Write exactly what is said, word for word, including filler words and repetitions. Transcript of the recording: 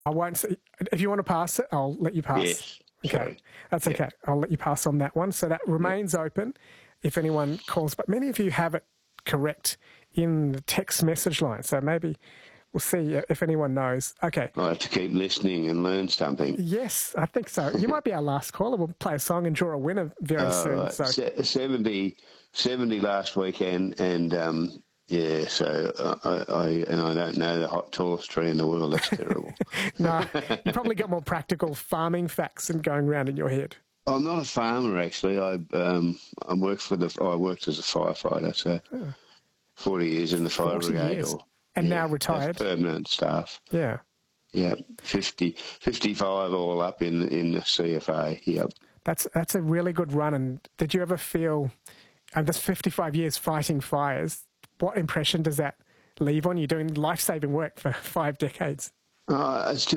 I won't say, if you want to pass it, I'll let you pass. Yes. Okay, Sorry. that's Yeah. okay. I'll let you pass on that one. So that remains yeah. open if anyone calls. But many of you have it correct in the text message line. So maybe we'll see if anyone knows. Okay. I have to keep listening and learn something. Yes, I think so. You might be our last caller. We'll play a song and draw a winner very uh, soon. Right. So Se- seventy, seventy last weekend, and um, yeah, so I, I and I don't know the hot tallest tree in the world. That's terrible. No, you probably got more practical farming facts than going around in your head. I'm not a farmer actually. I um I worked for the I worked as a firefighter, so Oh. forty years in the fire brigade, years. or and yeah, now retired. permanent staff. Yeah. Yeah, fifty, fifty-five all up in in the C F A. Yep. That's that's a really good run. And did you ever feel, and this fifty-five years fighting fires, what impression does that leave on you doing life-saving work for five decades? Uh, it's just